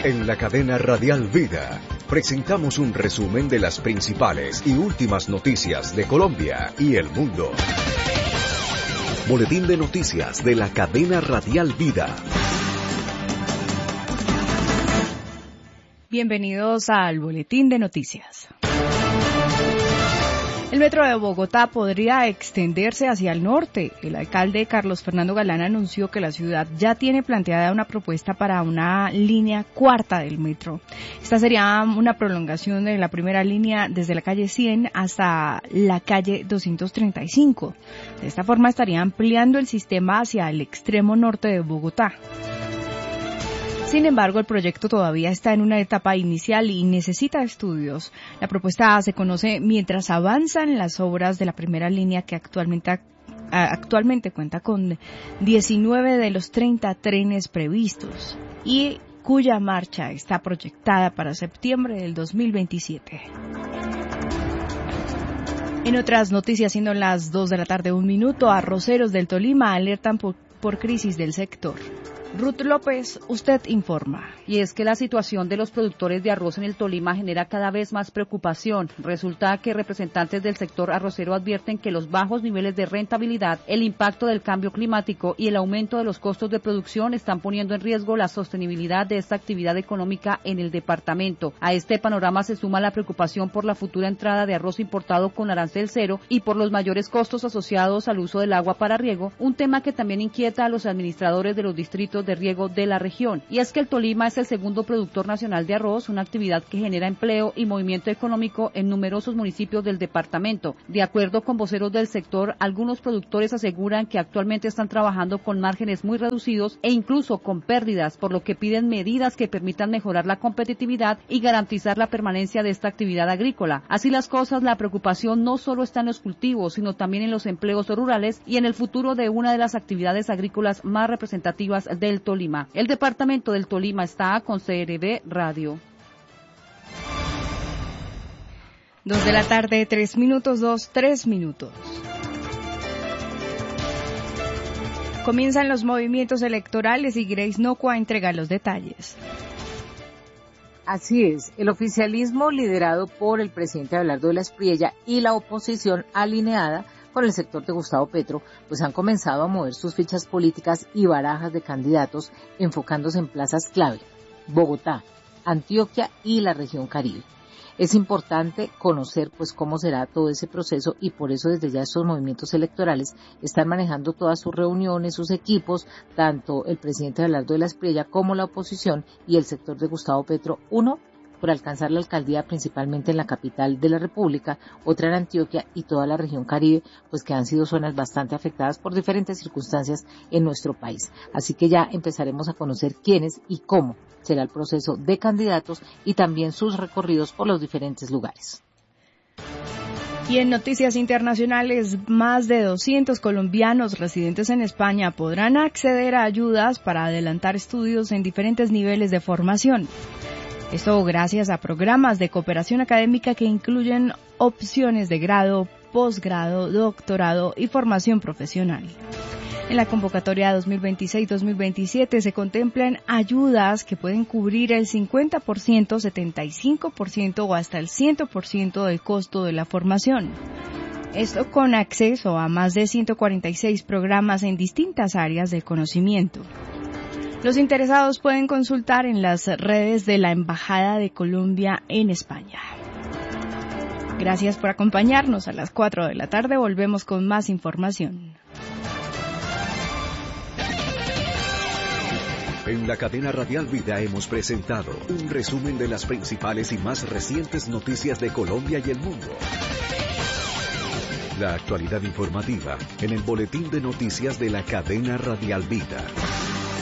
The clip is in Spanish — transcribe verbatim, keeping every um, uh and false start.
En la cadena Radial Vida presentamos un resumen de las principales y últimas noticias de Colombia y el mundo. Boletín de noticias de la cadena Radial Vida. Bienvenidos al Boletín de Noticias. El metro de Bogotá podría extenderse hacia el norte. El alcalde Carlos Fernando Galán anunció que la ciudad ya tiene planteada una propuesta para una línea cuarta del metro. Esta sería una prolongación de la primera línea desde la calle cien hasta la calle doscientos treinta y cinco. De esta forma estaría ampliando el sistema hacia el extremo norte de Bogotá. Sin embargo, el proyecto todavía está en una etapa inicial y necesita estudios. La propuesta se conoce mientras avanzan las obras de la primera línea que actualmente, actualmente cuenta con diecinueve de los treinta trenes previstos y cuya marcha está proyectada para septiembre del dos mil veintisiete. En otras noticias, siendo las dos de la tarde, un minuto, arroceros del Tolima alertan por, por crisis del sector. Ruth López, usted informa. Y es que la situación de los productores de arroz en el Tolima genera cada vez más preocupación. Resulta que representantes del sector arrocero advierten que los bajos niveles de rentabilidad, el impacto del cambio climático y el aumento de los costos de producción están poniendo en riesgo la sostenibilidad de esta actividad económica en el departamento. A este panorama se suma la preocupación por la futura entrada de arroz importado con arancel cero y por los mayores costos asociados al uso del agua para riego, un tema que también inquieta a los administradores de los distritos de riego de la región. Y es que el Tolima es el segundo productor nacional de arroz, una actividad que genera empleo y movimiento económico en numerosos municipios del departamento. De acuerdo con voceros del sector, algunos productores aseguran que actualmente están trabajando con márgenes muy reducidos e incluso con pérdidas, por lo que piden medidas que permitan mejorar la competitividad y garantizar la permanencia de esta actividad agrícola. Así las cosas, la preocupación no solo está en los cultivos, sino también en los empleos rurales y en el futuro de una de las actividades agrícolas más representativas del Tolima. El departamento del Tolima está con C R B Radio. Dos de la tarde, tres minutos, dos, tres minutos. Comienzan los movimientos electorales y Grace Nocua entrega los detalles. Así es, el oficialismo liderado por el presidente Abelardo de la Espriella y la oposición alineada con el sector de Gustavo Petro, pues han comenzado a mover sus fichas políticas y barajas de candidatos enfocándose en plazas clave, Bogotá, Antioquia y la región Caribe. Es importante conocer pues cómo será todo ese proceso y por eso desde ya estos movimientos electorales están manejando todas sus reuniones, sus equipos, tanto el presidente Abelardo de la Espriella como la oposición y el sector de Gustavo Petro, uno por alcanzar la alcaldía principalmente en la capital de la República, otra en Antioquia y toda la región Caribe, pues que han sido zonas bastante afectadas por diferentes circunstancias en nuestro país. Así que ya empezaremos a conocer quiénes y cómo será el proceso de candidatos y también sus recorridos por los diferentes lugares. Y en noticias internacionales, más de doscientos colombianos residentes en España podrán acceder a ayudas para adelantar estudios en diferentes niveles de formación. Esto gracias a programas de cooperación académica que incluyen opciones de grado, posgrado, doctorado y formación profesional. En la convocatoria dos mil veintiséis dos mil veintisiete se contemplan ayudas que pueden cubrir el cincuenta por ciento, setenta y cinco por ciento o hasta el cien por ciento del costo de la formación. Esto con acceso a más de ciento cuarenta y seis programas en distintas áreas del conocimiento. Los interesados pueden consultar en las redes de la Embajada de Colombia en España. Gracias por acompañarnos. A las cuatro de la tarde volvemos con más información. En la cadena Radial Vida hemos presentado un resumen de las principales y más recientes noticias de Colombia y el mundo. La actualidad informativa en el Boletín de Noticias de la cadena Radial Vida.